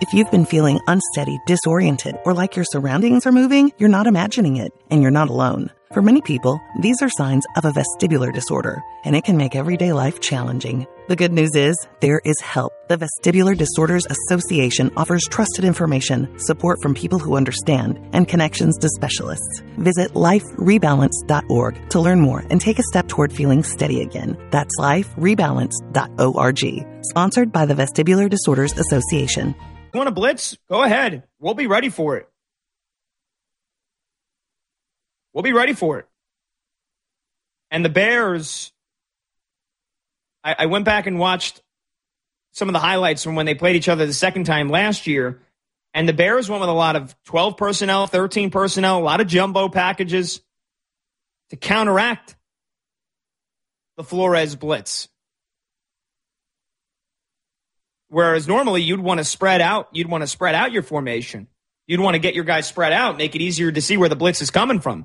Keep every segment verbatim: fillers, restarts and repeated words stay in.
If you've been feeling unsteady, disoriented, or like your surroundings are moving, you're not imagining it, and you're not alone. For many people, these are signs of a vestibular disorder, and it can make everyday life challenging. The good news is, there is help. The Vestibular Disorders Association offers trusted information, support from people who understand, and connections to specialists. Visit life rebalance dot org to learn more and take a step toward feeling steady again. That's life rebalance dot org. Sponsored by the Vestibular Disorders Association. You want to blitz? Go ahead. We'll be ready for it. We'll be ready for it. And the Bears, I, I went back and watched some of the highlights from when they played each other the second time last year, and the Bears went with a lot of twelve personnel, thirteen personnel, a lot of jumbo packages to counteract the Flores blitz. Whereas normally you'd want to spread out, you'd want to spread out your formation. You'd want to get your guys spread out, make it easier to see where the blitz is coming from.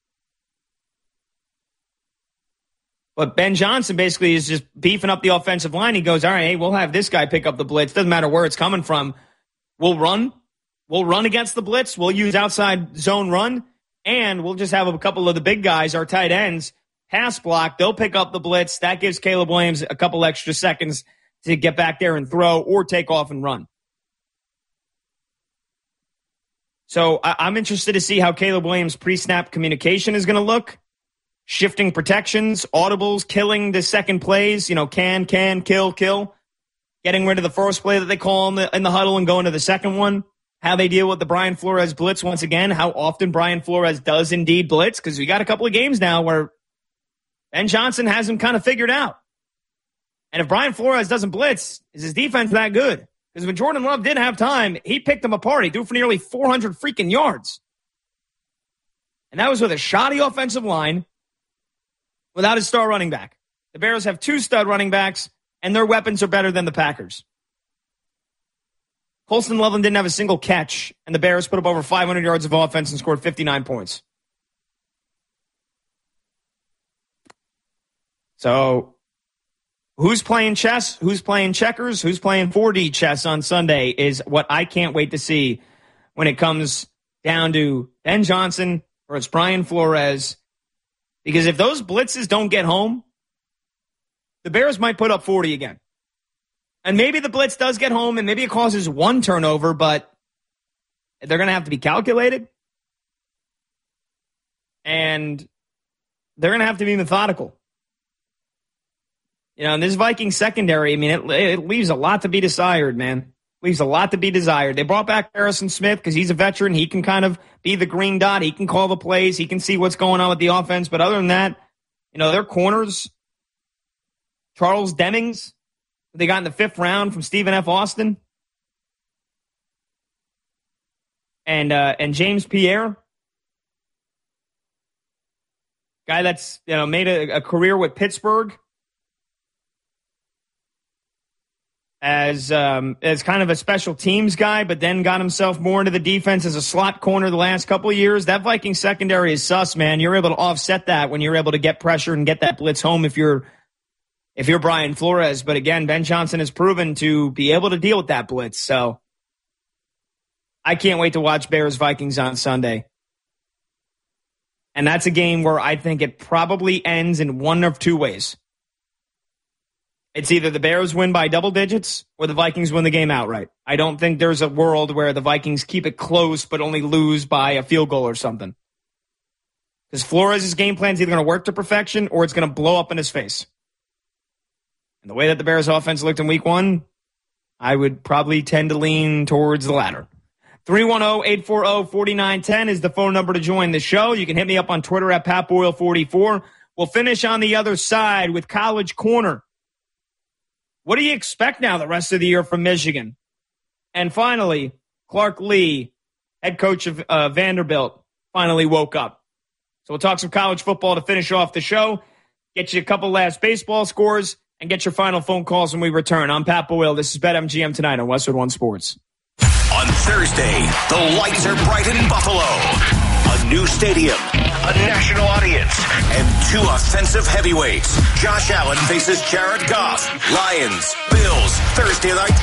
But Ben Johnson basically is just beefing up the offensive line. He goes, all right, hey, we'll have this guy pick up the blitz. Doesn't matter where it's coming from. We'll run. We'll run against the blitz. We'll use outside zone run. And we'll just have a couple of the big guys, our tight ends, pass block. They'll pick up the blitz. That gives Caleb Williams a couple extra seconds to get back there and throw or take off and run. So I- I'm interested to see how Caleb Williams' pre-snap communication is going to look. Shifting protections, audibles, killing the second plays, you know, can, can, kill, kill. Getting rid of the first play that they call in the, in the huddle and going to the second one. How they deal with the Brian Flores blitz once again. How often Brian Flores does indeed blitz. Because we got a couple of games now where Ben Johnson has him kind of figured out. And if Brian Flores doesn't blitz, is his defense that good? Because when Jordan Love did have time, he picked them apart. He threw for nearly four hundred freaking yards. And that was with a shoddy offensive line without his star running back. The Bears have two stud running backs, and their weapons are better than the Packers. Colston Loveland didn't have a single catch, and the Bears put up over five hundred yards of offense and scored fifty-nine points. So who's playing chess? Who's playing checkers? Who's playing four D chess on Sunday is what I can't wait to see when it comes down to Ben Johnson versus Brian Flores. Because if those blitzes don't get home, the Bears might put up forty again. And maybe the blitz does get home and maybe it causes one turnover, but they're going to have to be calculated. And they're going to have to be methodical. You know, and this Viking secondary, I mean, it, it leaves a lot to be desired, man. Leaves a lot to be desired. They brought back Harrison Smith because he's a veteran. He can kind of be the green dot. He can call the plays. He can see what's going on with the offense. But other than that, you know, their corners, Charles Demmings, they got in the fifth round from Stephen F. Austin, and uh, and James Pierre, guy that's, you know, made a, a career with Pittsburgh as um, as kind of a special teams guy, but then got himself more into the defense as a slot corner the last couple of years. That Viking secondary is sus, man. You're able to offset that when you're able to get pressure and get that blitz home if you're if you're Brian Flores. But again, Ben Johnson has proven to be able to deal with that blitz. So I can't wait to watch Bears Vikings on Sunday. And that's a game where I think it probably ends in one of two ways. It's either the Bears win by double digits or the Vikings win the game outright. I don't think there's a world where the Vikings keep it close but only lose by a field goal or something. Because Flores' game plan is either going to work to perfection or it's going to blow up in his face. And the way that the Bears offense looked in week one, I would probably tend to lean towards the latter. three one zero, eight four zero, four nine one zero is the phone number to join the show. You can hit me up on Twitter at Pat Boyle forty-four. We'll finish on the other side with College Corner. What do you expect now the rest of the year from Michigan? And finally, Clark Lee, head coach of uh, Vanderbilt, finally woke up. So we'll talk some college football to finish off the show, get you a couple last baseball scores, and get your final phone calls when we return. I'm Pat Boyle. This is BetMGM tonight on Westwood One Sports. On Thursday, the lights are bright in Buffalo. A new stadium, a national audience, and two offensive heavyweights. Josh Allen faces Jared Goff. Lions, Bills, Thursday night